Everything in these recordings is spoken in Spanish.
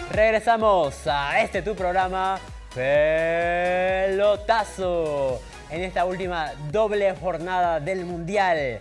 Regresamos a este tu programa Pelotazo. En esta última doble jornada del Mundial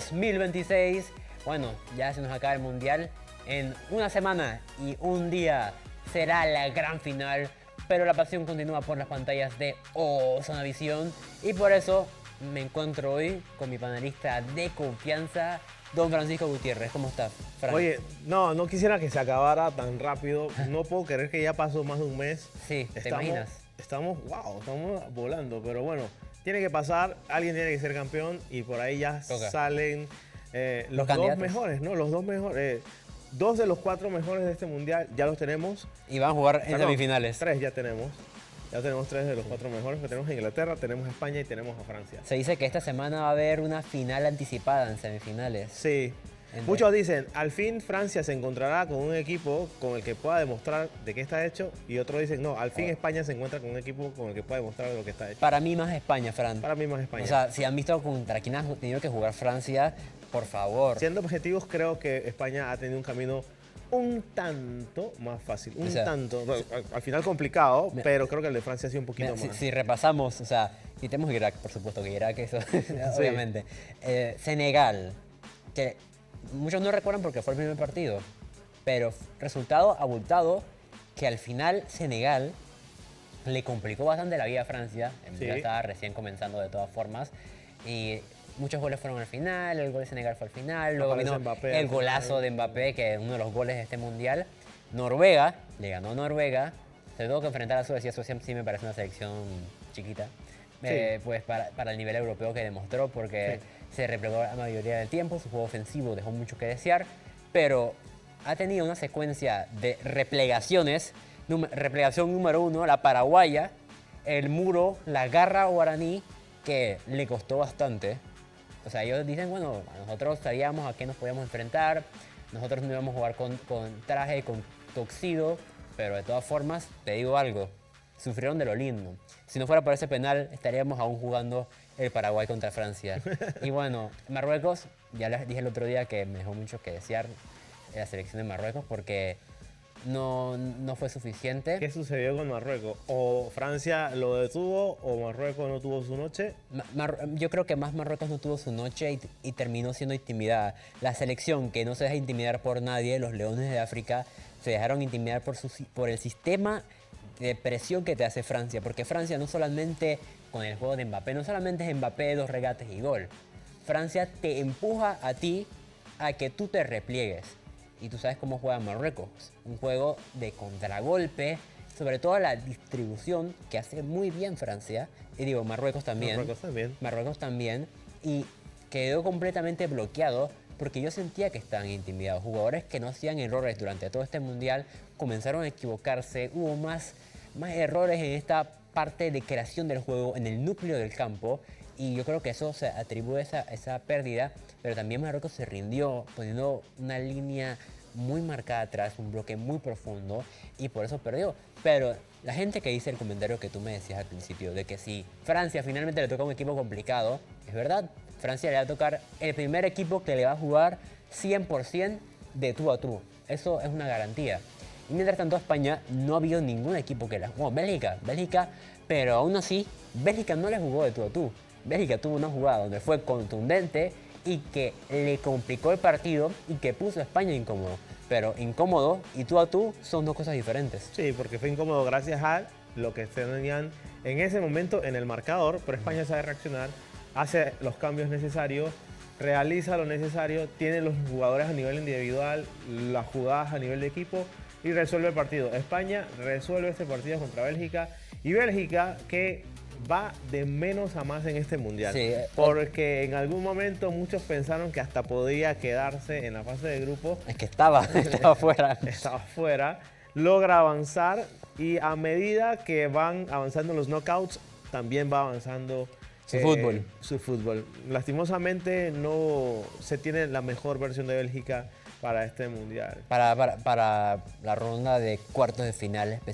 2026. Bueno, ya se nos acaba el Mundial. En una semana y un día será la gran final. Pero la pasión continúa por las pantallas de Ozonavisión. Y por eso me encuentro hoy con mi panelista de confianza, don Francisco Gutiérrez. ¿Cómo estás, Fran? Oye, no quisiera que se acabara tan rápido. No puedo creer que ya pasó más de un mes. Sí, ¿te imaginas? Estamos volando. Pero bueno, tiene que pasar. Alguien tiene que ser campeón. Y por ahí ya salen los dos mejores, ¿no? Los dos mejores. Dos de los cuatro mejores de este mundial ya los tenemos. Y van a jugar en semifinales. Tres ya tenemos. Ya tenemos tres de los cuatro mejores. Que tenemos a Inglaterra, tenemos a España y tenemos a Francia. Se dice que esta semana va a haber una final anticipada en semifinales. Sí. Muchos dicen, al fin Francia se encontrará con un equipo con el que pueda demostrar de qué está hecho. Y otros dicen, no, al fin España se encuentra con un equipo con el que pueda demostrar de lo que está hecho. Para mí más España, Fran. Para mí más España. O sea, si han visto contra quién ha tenido que jugar Francia, por favor. Siendo objetivos, creo que España ha tenido un camino un tanto más fácil. Al final complicado, pero creo que el de Francia ha sido un poquito más. Si repasamos, o sea, quitemos Irak, por supuesto que Irak, eso, obviamente. Senegal, que muchos no recuerdan porque fue el primer partido, pero resultado abultado que al final Senegal le complicó bastante la vida a Francia. Ya estaba recién comenzando de todas formas. Y muchos goles fueron al final, el gol de Senegal fue al final, luego vino Mbappé, el golazo de Mbappé, que es uno de los goles de este mundial. Noruega, le ganó Noruega, se tuvo que enfrentar a Suecia. Suecia sí me parece una selección chiquita, pues para el nivel europeo que demostró, porque se replegó la mayoría del tiempo, su juego ofensivo dejó mucho que desear, pero ha tenido una secuencia de replegaciones. Replegación número 1, la paraguaya, el muro, la garra guaraní, que le costó bastante. O sea, ellos dicen, bueno, nosotros sabíamos a qué nos podíamos enfrentar, nosotros no íbamos a jugar con traje, con toxido, pero de todas formas, te digo algo, sufrieron de lo lindo. Si no fuera por ese penal, estaríamos aún jugando el Paraguay contra Francia. Y bueno, Marruecos, ya les dije el otro día que me dejó mucho que desear la selección de Marruecos porque no fue suficiente. ¿Qué sucedió con Marruecos? ¿O Francia lo detuvo o Marruecos no tuvo su noche? Yo creo que más Marruecos no tuvo su noche y terminó siendo intimidada. La selección que no se deja intimidar por nadie, los Leones de África, se dejaron intimidar por el sistema de presión que te hace Francia. Porque Francia no solamente con el juego de Mbappé, no solamente es Mbappé, 2 regates y gol. Francia te empuja a ti a que tú te repliegues. Y tú sabes cómo juega Marruecos, un juego de contragolpe, sobre todo la distribución que hace muy bien Francia, y digo Marruecos también. Marruecos también, y quedó completamente bloqueado porque yo sentía que estaban intimidados. Jugadores que no hacían errores durante todo este mundial comenzaron a equivocarse, hubo más errores en esta parte de creación del juego, en el núcleo del campo, y yo creo que eso se atribuye a esa pérdida, pero también Marruecos se rindió poniendo una línea muy marcada atrás, un bloque muy profundo, y por eso perdió. Pero la gente que dice el comentario que tú me decías al principio, de que si Francia finalmente le toca un equipo complicado, es verdad, Francia le va a tocar el primer equipo que le va a jugar 100% de tú a tú. Eso es una garantía. Y mientras tanto España no ha habido ningún equipo que la jugó. Bélgica, pero aún así, Bélgica no le jugó de tú a tú. Bélgica tuvo una jugada donde fue contundente y que le complicó el partido y que puso a España incómodo. Pero incómodo y tú a tú son dos cosas diferentes. Sí, porque fue incómodo gracias a lo que tenían en ese momento en el marcador, pero España sabe reaccionar, hace los cambios necesarios, realiza lo necesario, tiene los jugadores a nivel individual, las jugadas a nivel de equipo y resuelve el partido. España resuelve este partido contra Bélgica, y Bélgica que va de menos a más en este mundial. Sí, porque en algún momento muchos pensaron que hasta podía quedarse en la fase de grupos. Es que estaba fuera. Estaba fuera. Logra avanzar y a medida que van avanzando los knockouts, también va avanzando su fútbol. Lastimosamente no se tiene la mejor versión de Bélgica para este mundial. Para la ronda de cuartos de final